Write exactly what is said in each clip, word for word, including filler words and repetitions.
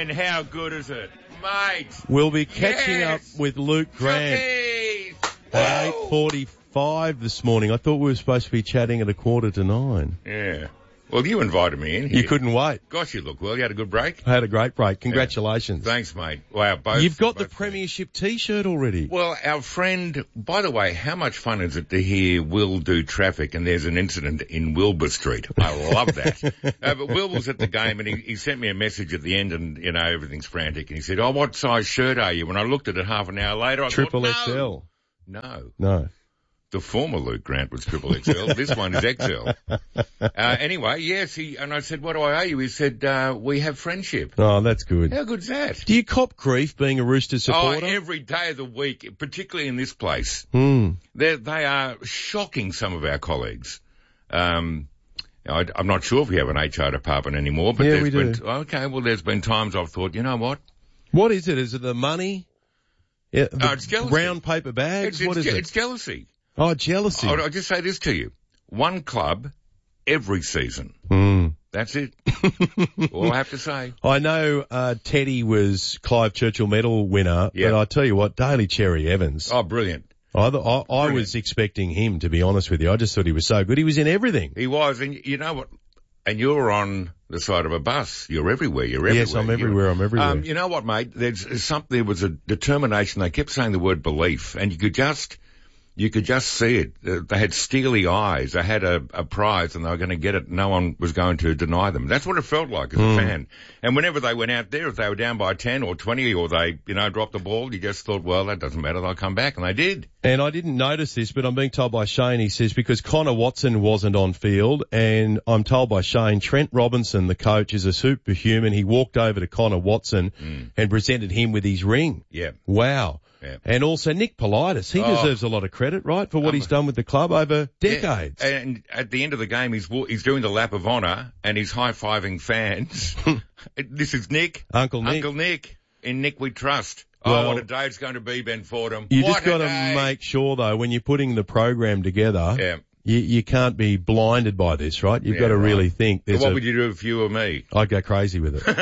And how good is it? Mate. We'll be catching yes. up with Luke Grant Cookies. at eight forty-five this morning. I thought we were supposed to be chatting at a quarter to nine. Yeah. Well, you invited me in here. You couldn't wait. Gosh, you look well. You had a good break? I had a great break. Congratulations. Yeah. Thanks, mate. Wow, both. You've got both the Premiership T-shirt already. Well, our friend, by the way, how much fun is it to hear Will do traffic and there's an incident in Wilbur Street? I love that. uh, but Will was at the game and he, he sent me a message at the end and, you know, everything's frantic. And he said, oh, what size shirt are you? When I looked at it half an hour later, I Triple thought, X L. no. No. No. The former Luke Grant was triple X L. This one is X L. Uh, anyway, yes, he, and I said, what do I owe you? He said, uh, we have friendship. Oh, that's good. How good's that? Do you cop grief being a Rooster supporter? Oh, every day of the week, particularly in this place. Hmm. They're, they are shocking, some of our colleagues. Um, I, I'm not sure if we have an H R department anymore, but Yeah, there's we been, do. okay, well, there's been times I've thought, you know what? What is it? Is it the money? Yeah, the Oh, it's jealousy. round paper bags? It's, what it's, is je- it? It's jealousy. Oh, jealousy. I'll, I'll just say this to you. One club every season. Mm. That's it. All I have to say. I know uh, Teddy was Clive Churchill Medal winner, Yeah. but I tell you what, Daly Cherry Evans. Oh, brilliant. I, I, I was expecting him, to be honest with you. I just thought he was so good. He was in everything. He was, and you know what? And you're on the side of a bus. You're everywhere. You're everywhere. Yes, I'm everywhere. You're, I'm everywhere. Um, you know what, mate? There's something. There was a determination. They kept saying the word belief, and you could just, you could just see it. Uh, They had steely eyes. They had a, a prize, and they were going to get it. No one was going to deny them. That's what it felt like as Mm. a fan. And whenever they went out there, if they were down by ten or twenty, or they, you know, dropped the ball, you just thought, well, that doesn't matter. They'll come back, and they did. And I didn't notice this, but I'm being told by Shane, he says, because Connor Watson wasn't on field, and I'm told by Shane, Trent Robinson, the coach, is a superhuman. He walked over to Connor Watson Mm. and presented him with his ring. Yeah. Wow. Yeah. And also Nick Politis, he Oh. deserves a lot of credit, right, for what Um, he's done with the club over decades. Yeah. And at the end of the game, he's wa- he's doing the lap of honour and he's high-fiving fans. This is Nick. Uncle Nick. Uncle Nick. In Nick we trust. Well, oh, what a day it's going to be, Ben Fordham. You what just got to day. make sure, though, when you're putting the program together, Yeah. you, you can't be blinded by this, right? You've Yeah, got to right. really think. There's What a, would you do if you were me? I'd go crazy with it.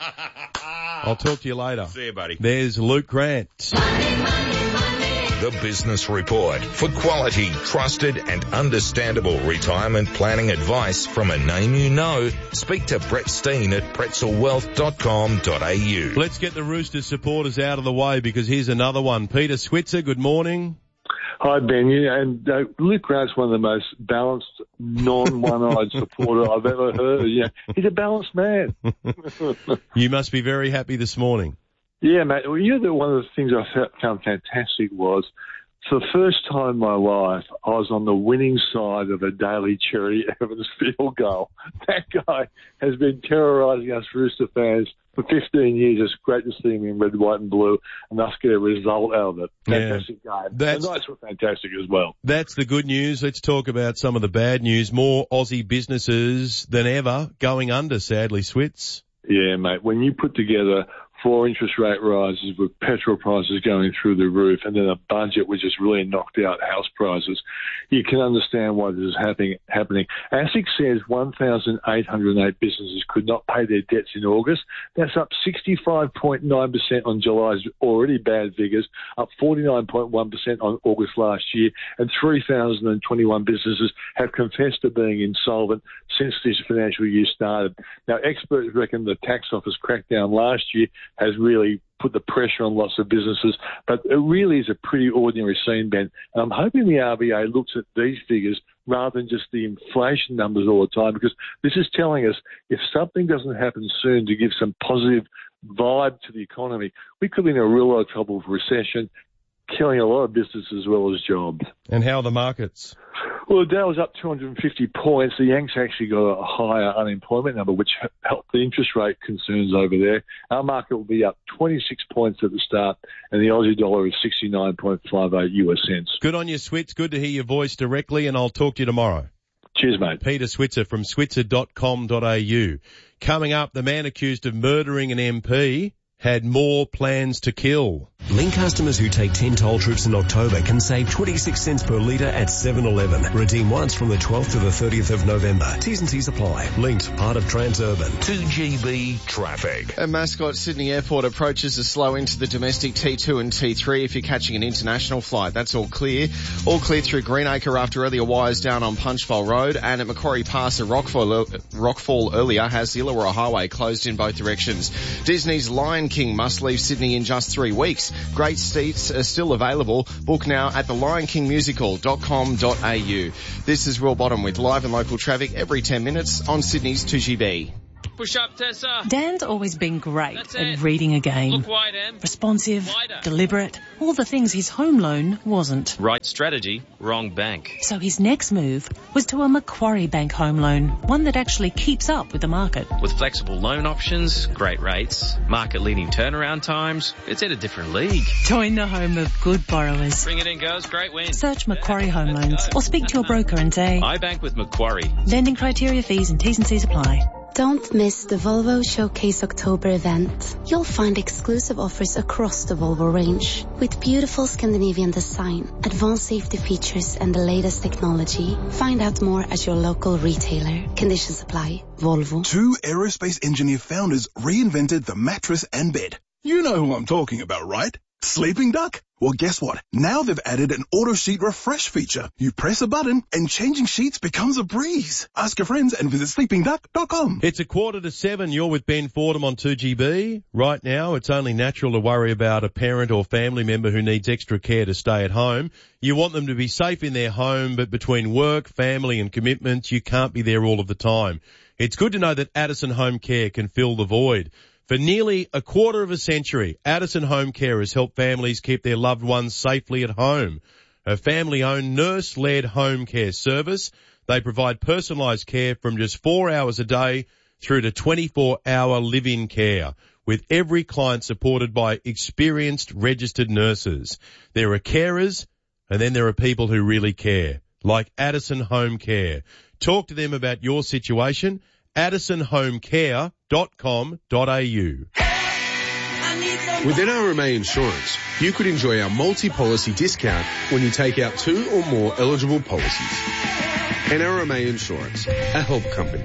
I'll talk to you later. See you, buddy. There's Luke Grant. The Business Report. For quality, trusted and understandable retirement planning advice from a name you know, speak to Brett Steen at pretzel wealth dot com dot a u. Let's get the Roosters supporters out of the way because here's another one. Peter Switzer, good morning. Hi, Ben. Yeah, and uh, Luke Grant's one of the most balanced, non-one-eyed supporter I've ever heard. Yeah, he's a balanced man. You must be very happy this morning. Yeah, mate. Well, you know that one of the things I found fantastic was, for the first time in my life, I was on the winning side of a Daly Cherry Evans field goal. That guy has been terrorising us Rooster fans for fifteen years. It's great to see him in red, white and blue and us get a result out of it. Fantastic Yeah. game. That's- The Knights were fantastic as well. That's the good news. Let's talk about some of the bad news. More Aussie businesses than ever going under, sadly, Swits. Yeah, mate. When you put together four interest rate rises with petrol prices going through the roof and then a budget which has really knocked out house prices, you can understand why this is happening. happening. ASIC says one thousand eight hundred eight businesses could not pay their debts in August. That's up sixty-five point nine percent on July's already bad figures, up forty-nine point one percent on August last year, and three thousand twenty-one businesses have confessed to being insolvent since this financial year started. Now, experts reckon the tax office crackdown last year has really put the pressure on lots of businesses, but it really is a pretty ordinary scene, Ben. And I'm hoping the R B A looks at these figures rather than just the inflation numbers all the time, because this is telling us if something doesn't happen soon to give some positive vibe to the economy, we could be in a real lot of trouble with recession, killing a lot of businesses as well as jobs. And how are the markets? Well, the Dow was up two hundred fifty points. The Yanks actually got a higher unemployment number, which helped the interest rate concerns over there. Our market will be up twenty-six points at the start, and the Aussie dollar is sixty-nine point five eight U S cents. Good on you, Switz. Good to hear your voice directly, and I'll talk to you tomorrow. Cheers, mate. Peter Switzer from switzer dot com dot a u. Coming up, the man accused of murdering an M P had more plans to kill. Link customers who take ten toll trips in October can save twenty-six cents per litre at seven eleven. Redeem once from the twelfth to the thirtieth of November. T's and C's apply. Linked, part of Transurban. two G B traffic. A Mascot Sydney Airport approaches are slow into the domestic T two and T three if you're catching an international flight. That's all clear. All clear through Greenacre after earlier wires down on Punchbowl Road, and at Macquarie Pass at Rockfall, Rockfall earlier has the Illawarra Highway closed in both directions. Disney's Lion King must leave Sydney in just three weeks. Great seats are still available. Book now at the lion king musical dot com dot a u. This is Will Bottom with live and local traffic every ten minutes on Sydney's two G B. Push up, Tessa. Dan's always been great at reading a game. Look wide, Em. Responsive, Wider. deliberate, all the things his home loan wasn't. Right strategy, wrong bank. So his next move was to a Macquarie Bank home loan, one that actually keeps up with the market. With flexible loan options, great rates, market-leading turnaround times, it's at a different league. Join the home of good borrowers. Bring it in, girls. Great win. Search Macquarie Home Loans or speak to your broker and say, I bank with Macquarie. lending criteria, fees and T's and C's apply. Don't miss the Volvo Showcase October event. You'll find exclusive offers across the Volvo range. With beautiful Scandinavian design, advanced safety features and the latest technology. Find out more at your local retailer. Conditions apply. Volvo. Two aerospace engineer founders reinvented the mattress and bed. You know who I'm talking about, right? Sleeping Duck? Well, guess what? Now they've added an auto sheet refresh feature. You press a button and changing sheets becomes a breeze. Ask your friends and visit sleeping duck dot com. It's a quarter to seven. You're with Ben Fordham on two G B. Right now, it's only natural to worry about a parent or family member who needs extra care to stay at home. You want them to be safe in their home, but between work, family and commitments, you can't be there all of the time. It's good to know that Addison Home Care can fill the void. For nearly a quarter of a century, Addison Home Care has helped families keep their loved ones safely at home. A family-owned, nurse-led home care service. They provide personalised care from just four hours a day through to twenty-four hour live-in care, with every client supported by experienced registered nurses. There are carers, and then there are people who really care, like Addison Home Care. Talk to them about your situation. addison home care dot com dot a u. With N R M A Insurance, you could enjoy our multi-policy discount when you take out two or more eligible policies. N R M A Insurance, a help company.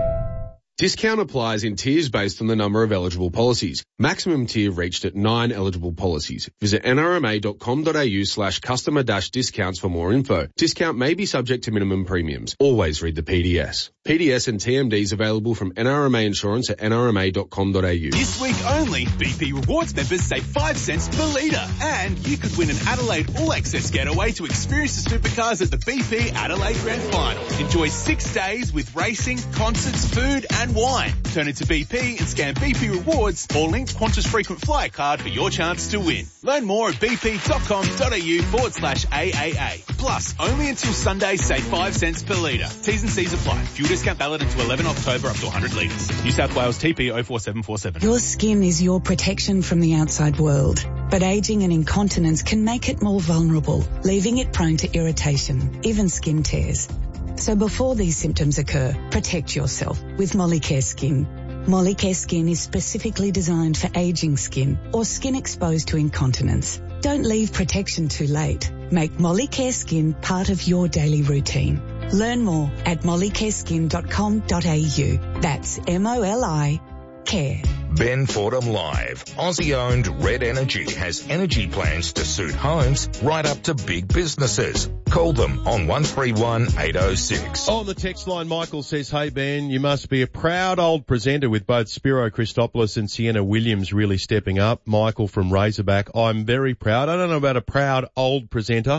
Discount applies in tiers based on the number of eligible policies. Maximum tier reached at nine eligible policies. Visit n r m a dot com dot a u slash customer dash discounts for more info. Discount may be subject to minimum premiums. Always read the P D S. P D S and T M Ds available from N R M A Insurance at n r m a dot com dot a u. This week only, B P Rewards members save five cents per litre. And you could win an Adelaide All-Access getaway to experience the supercars at the B P Adelaide Grand Final. Enjoy six days with racing, concerts, food and wine. Turn into B P and scan B P Rewards or link Qantas Frequent Flyer card for your chance to win. Learn more at b p dot com dot a u forward slash A A A. Plus, only until Sunday, save five cents per litre. T's and C's apply. Fuel discount valid until eleven October up to one hundred litres. New South Wales T P zero four seven four seven. Your skin is your protection from the outside world, but ageing and incontinence can make it more vulnerable, leaving it prone to irritation, even skin tears. So before these symptoms occur, protect yourself with Molicare Skin. Molicare Skin is specifically designed for aging skin or skin exposed to incontinence. Don't leave protection too late. Make Molicare Skin part of your daily routine. Learn more at molicare skin dot com dot a u. That's M O L I care. Ben Fordham Live. Aussie-owned Red Energy has energy plans to suit homes right up to big businesses. Call them on one three one eight oh six. On the text line, Michael says, hey Ben, you must be a proud old presenter with both Spiro Christopoulos and Sienna Williams really stepping up. Michael from Razorback, I'm very proud. I don't know about a proud old presenter.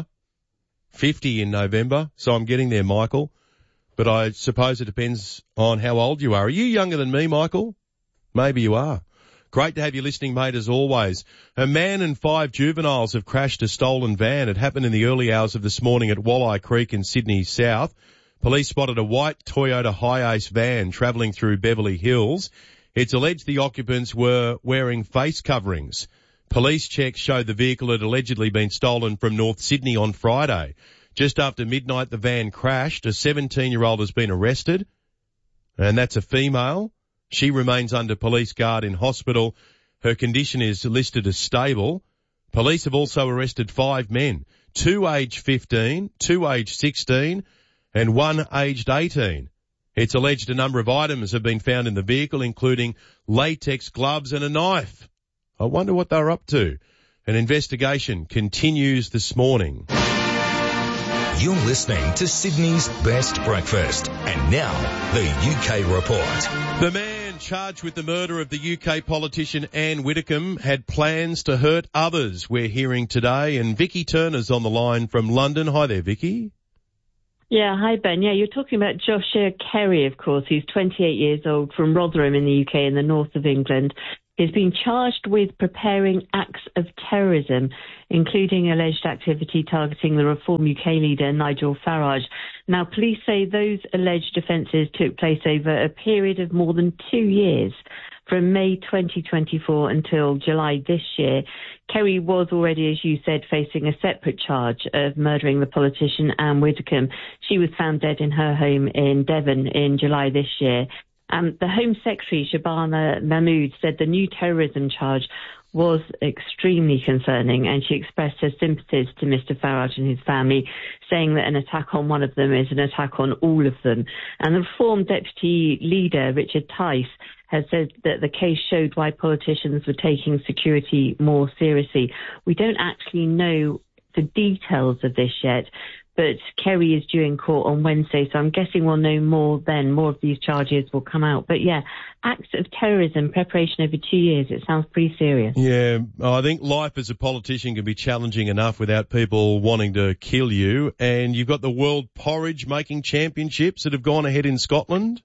fifty in November, so I'm getting there, Michael. But I suppose it depends on how old you are. Are you younger than me, Michael? Maybe you are. Great to have you listening, mate, as always. A man and five juveniles have crashed a stolen van. It happened in the early hours of this morning at Walleye Creek in Sydney South. Police spotted a white Toyota Hiace van travelling through Beverly Hills. It's alleged the occupants were wearing face coverings. Police checks showed the vehicle had allegedly been stolen from North Sydney on Friday. Just after midnight, the van crashed. A seventeen-year-old has been arrested, and that's a female. She remains under police guard in hospital. Her condition is listed as stable. Police have also arrested five men, two aged fifteen, two aged sixteen, and one aged eighteen. It's alleged a number of items have been found in the vehicle, including latex gloves and a knife. I wonder what they're up to. An investigation continues this morning. You're listening to Sydney's Best Breakfast. And now, the U K Report. The man charged with the murder of the U K politician Anne Widdecombe had plans to hurt others, we're hearing today. And Vicky Turner's on the line from London. Hi there, Vicky. Yeah, hi Ben. Yeah, you're talking about Joshua Kerry, of course. He's twenty-eight years old, from Rotherham in the U K in the north of England. He's been charged with preparing acts of terrorism, including alleged activity targeting the Reform U K leader Nigel Farage. Now, police say those alleged offences took place over a period of more than two years, from May twenty twenty-four until July this year. Kerry was already, as you said, facing a separate charge of murdering the politician Anne Widdecombe. She was found dead in her home in Devon in July this year. Um, the Home Secretary, Shabana Mahmood, said the new terrorism charge was extremely concerning, and she expressed her sympathies to Mister Farage and his family, saying that an attack on one of them is an attack on all of them. And the Reform Deputy Leader, Richard Tice, has said that the case showed why politicians were taking security more seriously. We don't actually know the details of this yet, but Kerry is due in court on Wednesday, so I'm guessing we'll know more then. More of these charges will come out. But yeah, acts of terrorism, preparation over two years, it sounds pretty serious. Yeah, I think life as a politician can be challenging enough without people wanting to kill you. And you've got the World Porridge Making Championships that have gone ahead in Scotland.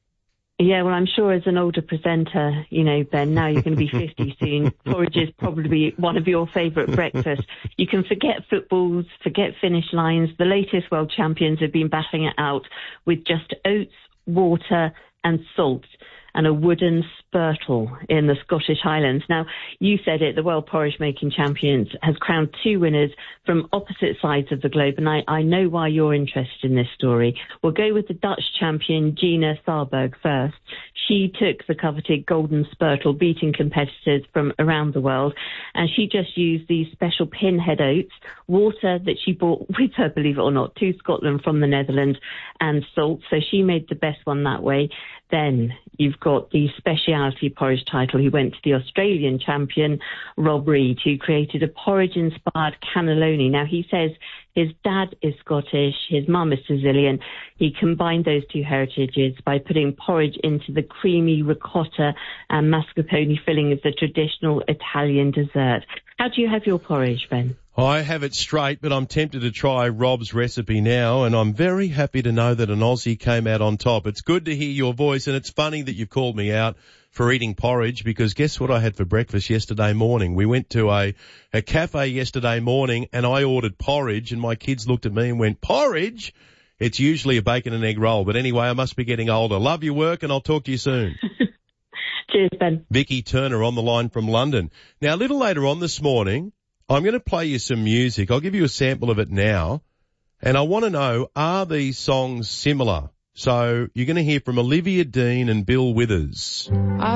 Yeah, well, I'm sure as an older presenter, you know, Ben, now you're going to be fifty soon. Porridge is probably one of your favourite breakfasts. You can forget footballs, forget finish lines. The latest world champions have been battling it out with just oats, water and salt and a wooden spurtle in the Scottish Highlands. Now, you said it, the World Porridge Making Champions has crowned two winners from opposite sides of the globe, and I, I know why you're interested in this story. We'll go with the Dutch champion, Gina Thalberg, first. She took the coveted golden spurtle, beating competitors from around the world, and she just used these special pinhead oats, water that she brought with her, believe it or not, to Scotland from the Netherlands, and salt, so she made the best one that way. Then you've got the speciality porridge title. He went to the Australian champion, Rob Reid, who created a porridge-inspired cannelloni. Now, he says his dad is Scottish, his mum is Sicilian. He combined those two heritages by putting porridge into the creamy ricotta and mascarpone filling of the traditional Italian dessert. How do you have your porridge, Ben? I have it straight, but I'm tempted to try Rob's recipe now, and I'm very happy to know that an Aussie came out on top. It's good to hear your voice, and it's funny that you've called me out for eating porridge, because guess what I had for breakfast yesterday morning? We went to a, a cafe yesterday morning, and I ordered porridge, and my kids looked at me and went, porridge? It's usually a bacon and egg roll, but anyway, I must be getting older. Love your work, and I'll talk to you soon. Cheers, Ben. Vicky Turner on the line from London. Now, a little later on this morning, I'm going to play you some music. I'll give you a sample of it now. And I want to know, are these songs similar? So you're going to hear from Olivia Dean and Bill Withers.